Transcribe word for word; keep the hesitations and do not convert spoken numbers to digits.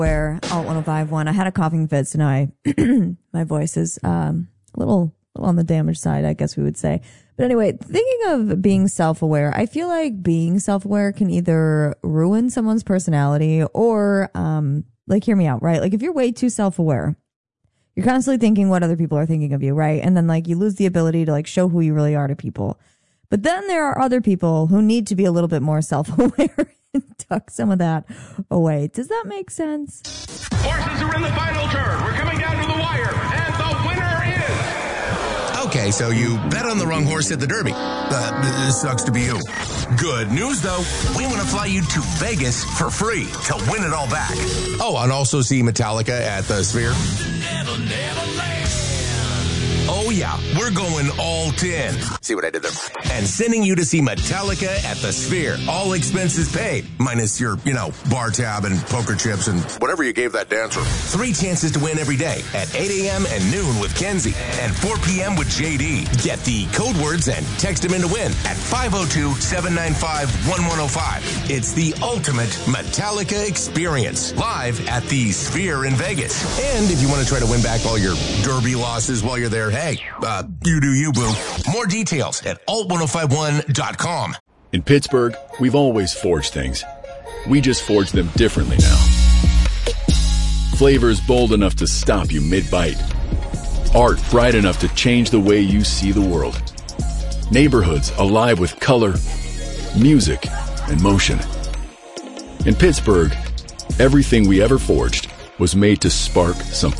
Where Alt one oh five point one, I had a coughing fit, so now I, my voice is um, a little, little on the damaged side, I guess we would say. But anyway, thinking of being self-aware, I feel like being self-aware can either ruin someone's personality or, um, like, hear me out, right? Like, if you're way too self-aware, you're constantly thinking what other people are thinking of you, right? And then, like, you lose the ability to, like, show who you really are to people. But then there are other people who need to be a little bit more self-aware and tuck some of that away. Does that make sense? Horses are in the final turn. We're coming down to the wire, and the winner is... Okay, so you bet on the wrong horse at the Derby. Uh, this sucks to be you. Good news, though. We want to fly you to Vegas for free to win it all back. Oh, and also see Metallica at the Sphere. Never, never land. Oh, yeah, we're going all ten. See what I did there? And sending you to see Metallica at the Sphere. All expenses paid, minus your, you know, bar tab and poker chips and whatever you gave that dancer. Three chances to win every day at eight a.m. and noon with Kenzie and four p.m. with J D. Get the code words and text them in to win at five oh two, seven nine five, one one oh five. It's the ultimate Metallica experience, live at the Sphere in Vegas. And if you want to try to win back all your Derby losses while you're there, hey, uh, you do you, boo. More details at alt ten fifty-one dot com. In Pittsburgh, we've always forged things. We just forge them differently now. Flavors bold enough to stop you mid-bite. Art bright enough to change the way you see the world. Neighborhoods alive with color, music, and motion. In Pittsburgh, everything we ever forged was made to spark something